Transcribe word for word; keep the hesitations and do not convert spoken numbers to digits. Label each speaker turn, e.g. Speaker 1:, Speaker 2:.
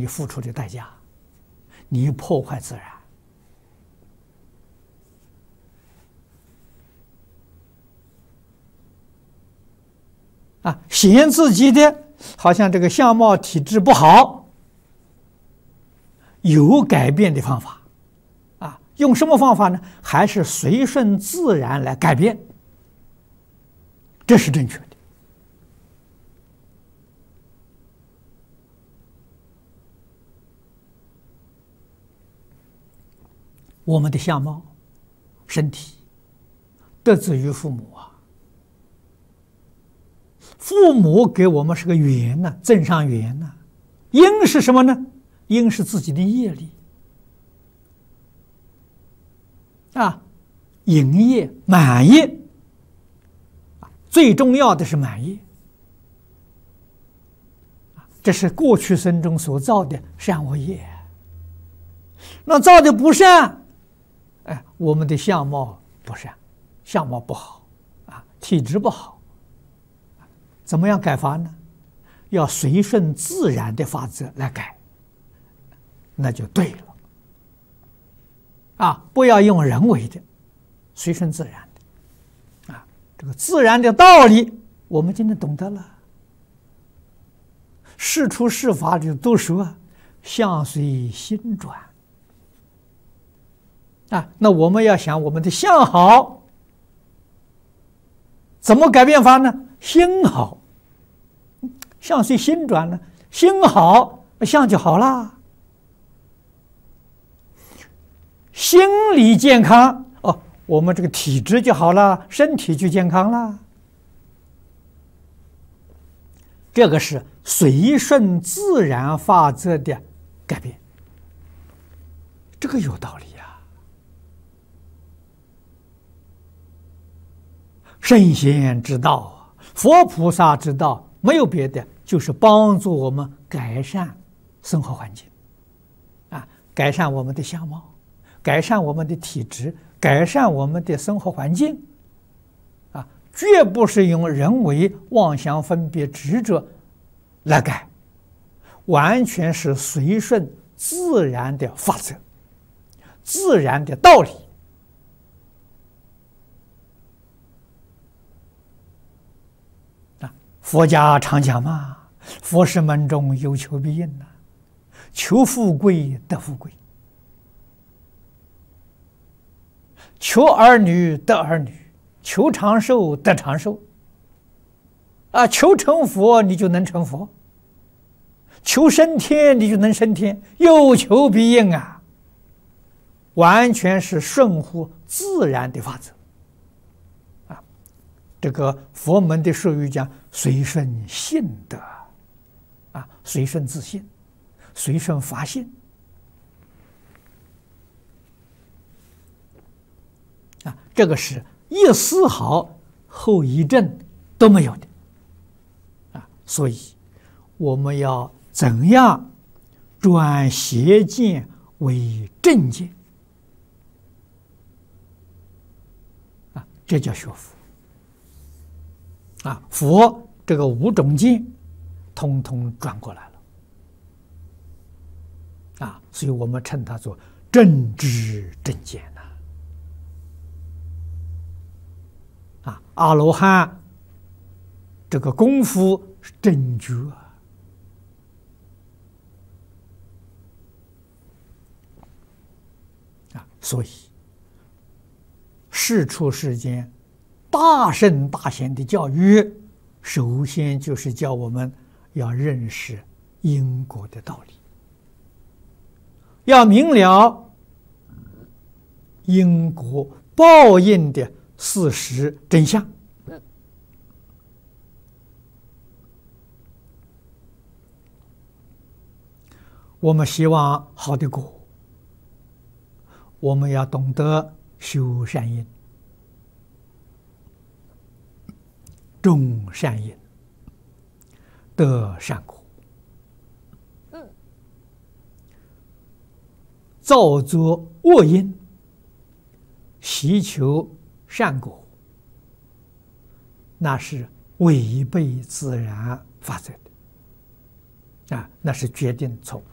Speaker 1: 你付出的代价，你破坏自然。啊，嫌自己的好像这个相貌体质不好，有改变的方法。啊，用什么方法呢？还是随顺自然来改变，这是正确的。我们的相貌、身体，得自于父母啊。父母给我们是个缘呢、啊，增上缘呢、啊。因是什么呢？因是自己的业力啊，营业、满业。最重要的是满业，这是过去生中所造的善恶业。那造的不善。哎，我们的相貌不善，相貌不好啊，体质不好，怎么样改法呢？要随顺自然的法则来改，那就对了。啊，不要用人为的，随顺自然的。啊，这个自然的道理，我们今天懂得了。事出事法里都说，相随心转。啊，那我们要想我们的相好，怎么改变法呢？心好，相随心转呢，心好，相就好啦。心理健康哦，我们这个体质就好了，身体就健康了。这个是随顺自然法则的改变，这个有道理。圣贤之道，佛菩萨之道，没有别的，就是帮助我们改善生活环境，啊，改善我们的相貌，改善我们的体质，改善我们的生活环境，啊，绝不是用人为妄想分别执着来改，完全是随顺自然的法则，自然的道理。佛家常讲嘛，佛事门中有求必应呐、啊，求富贵得富贵，求儿女得儿女，求长寿得长寿，啊，求成佛你就能成佛，求升天你就能升天，有求必应啊，完全是顺乎自然的法则。这个佛门的术语讲随顺性德，啊，随顺自性，随顺法性，啊，这个是一丝毫后遗症都没有的，啊，所以我们要怎样转邪见为正见，啊，这叫学佛。啊，佛这个五种见，通通转过来了，啊，所以我们称它做正知正见呐。啊，阿罗汉这个功夫是正觉啊，所以世出世间。大圣大贤的教育，首先就是教我们要认识因果的道理，要明了因果报应的事实真相。我们希望好的果，我们要懂得修善因。种善因，得善果。嗯，造作恶因，习求善果，那是违背自然法则的，啊，那是决定错误。